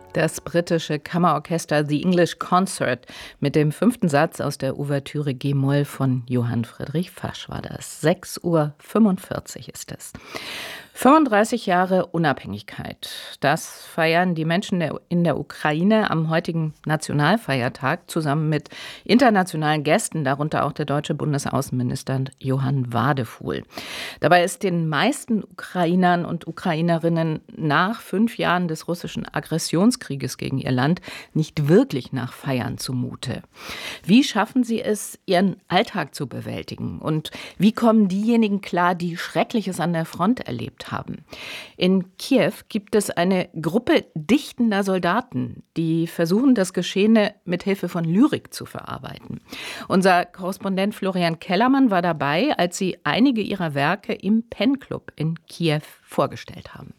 Das britische Kammerorchester The English Concert mit dem 5. Satz aus der Ouvertüre G-Moll von Johann Friedrich Fasch war das. 6:45 Uhr ist es. 35 Jahre Unabhängigkeit. Das feiern die Menschen in der Ukraine am heutigen Nationalfeiertag zusammen mit internationalen Gästen, darunter auch der deutsche Bundesaußenminister Johann Wadefuhl. Dabei ist den meisten Ukrainern und Ukrainerinnen nach 5 Jahren des russischen Aggressionskrieges gegen ihr Land nicht wirklich nach Feiern zumute. Wie schaffen sie es, ihren Alltag zu bewältigen? Und wie kommen diejenigen klar, die Schreckliches an der Front erlebt haben? In Kiew gibt es eine Gruppe dichtender Soldaten, die versuchen, das Geschehene mit Hilfe von Lyrik zu verarbeiten. Unser Korrespondent Florian Kellermann war dabei, als sie einige ihrer Werke im Pen Club in Kiew vorgestellt haben.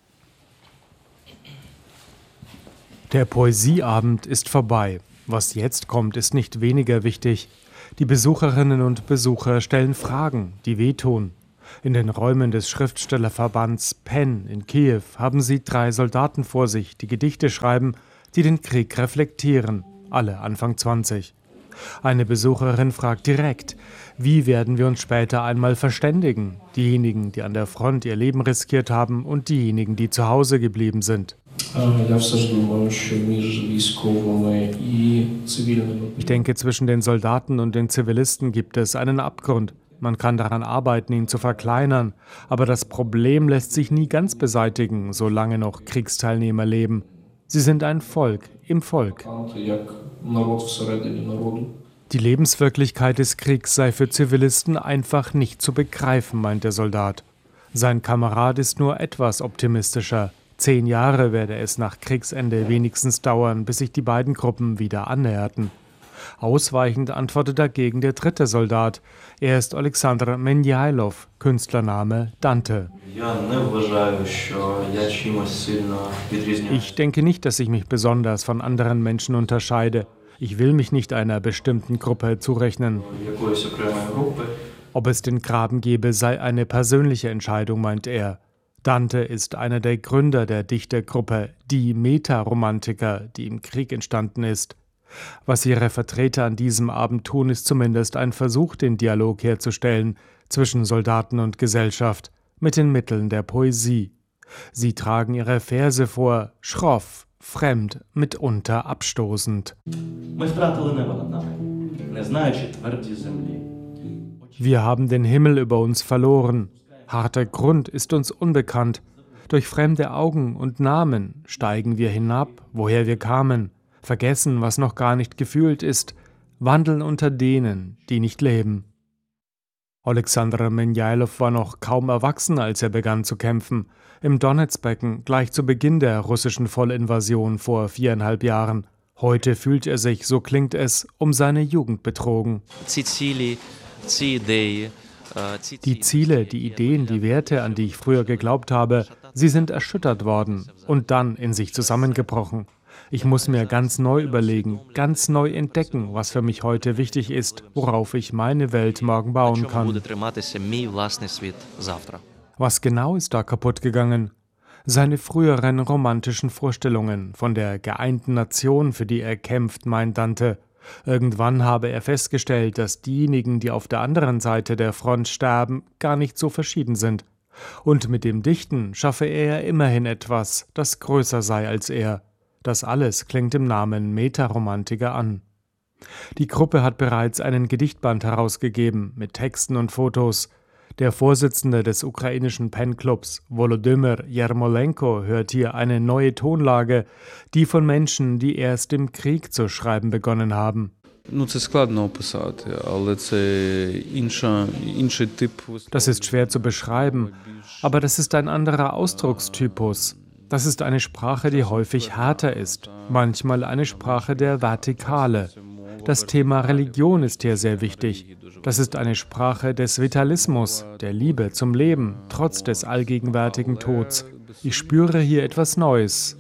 Der Poesieabend ist vorbei. Was jetzt kommt, ist nicht weniger wichtig. Die Besucherinnen und Besucher stellen Fragen, die wehtun. In den Räumen des Schriftstellerverbands PEN in Kiew haben sie 3 Soldaten vor sich, die Gedichte schreiben, die den Krieg reflektieren, alle Anfang 20. Eine Besucherin fragt direkt, wie werden wir uns später einmal verständigen? Diejenigen, die an der Front ihr Leben riskiert haben und diejenigen, die zu Hause geblieben sind. Ich denke, zwischen den Soldaten und den Zivilisten gibt es einen Abgrund. Man kann daran arbeiten, ihn zu verkleinern, aber das Problem lässt sich nie ganz beseitigen, solange noch Kriegsteilnehmer leben. Sie sind ein Volk im Volk. Die Lebenswirklichkeit des Kriegs sei für Zivilisten einfach nicht zu begreifen, meint der Soldat. Sein Kamerad ist nur etwas optimistischer. 10 Jahre werde es nach Kriegsende wenigstens dauern, bis sich die beiden Gruppen wieder annäherten. Ausweichend antwortet dagegen der 3. Soldat. Er ist Alexander Menjailov, Künstlername Dante. Ich denke nicht, dass ich mich besonders von anderen Menschen unterscheide. Ich will mich nicht einer bestimmten Gruppe zurechnen. Ob es den Graben gebe, sei eine persönliche Entscheidung, meint er. Dante ist einer der Gründer der Dichtergruppe Die Metaromantiker, die im Krieg entstanden ist. Was ihre Vertreter an diesem Abend tun, ist zumindest ein Versuch, den Dialog herzustellen zwischen Soldaten und Gesellschaft mit den Mitteln der Poesie. Sie tragen ihre Verse vor, schroff, fremd, mitunter abstoßend. Wir haben den Himmel über uns verloren. Harter Grund ist uns unbekannt. Durch fremde Augen und Namen steigen wir hinab, woher wir kamen. Vergessen, was noch gar nicht gefühlt ist, wandeln unter denen, die nicht leben. Alexander Menjailov war noch kaum erwachsen, als er begann zu kämpfen. Im Donezbecken, gleich zu Beginn der russischen Vollinvasion vor 4,5 Jahren. Heute fühlt er sich, so klingt es, um seine Jugend betrogen. Die Ziele, die Ideen, die Werte, an die ich früher geglaubt habe, sie sind erschüttert worden und dann in sich zusammengebrochen. Ich muss mir ganz neu überlegen, ganz neu entdecken, was für mich heute wichtig ist, worauf ich meine Welt morgen bauen kann. Was genau ist da kaputt gegangen? Seine früheren romantischen Vorstellungen von der geeinten Nation, für die er kämpft, meint Dante. Irgendwann habe er festgestellt, dass diejenigen, die auf der anderen Seite der Front sterben, gar nicht so verschieden sind. Und mit dem Dichten schaffe er immerhin etwas, das größer sei als er. Das alles klingt im Namen Metaromantiker an. Die Gruppe hat bereits einen Gedichtband herausgegeben mit Texten und Fotos. Der Vorsitzende des ukrainischen Pen-Clubs, Volodymyr Jermolenko, hört hier eine neue Tonlage, die von Menschen, die erst im Krieg zu schreiben begonnen haben. Das ist schwer zu beschreiben, aber das ist ein anderer Ausdruckstypus. Das ist eine Sprache, die häufig härter ist, manchmal eine Sprache der Vertikale. Das Thema Religion ist hier sehr wichtig. Das ist eine Sprache des Vitalismus, der Liebe zum Leben, trotz des allgegenwärtigen Tods. Ich spüre hier etwas Neues.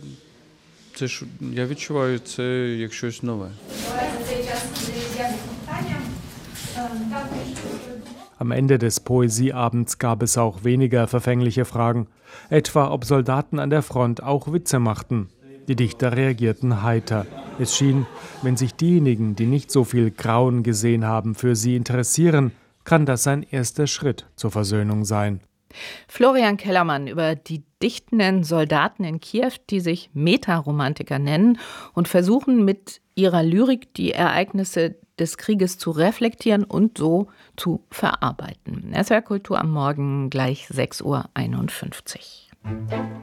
Am Ende des Poesieabends gab es auch weniger verfängliche Fragen, etwa ob Soldaten an der Front auch Witze machten. Die Dichter reagierten heiter. Es schien, wenn sich diejenigen, die nicht so viel Grauen gesehen haben, für sie interessieren, kann das ein erster Schritt zur Versöhnung sein. Florian Kellermann über die dichtenden Soldaten in Kiew, die sich Metaromantiker nennen und versuchen mit ihrer Lyrik die Ereignisse des Krieges zu reflektieren und so zu verarbeiten. SWR Kultur am Morgen gleich 6:51 Uhr.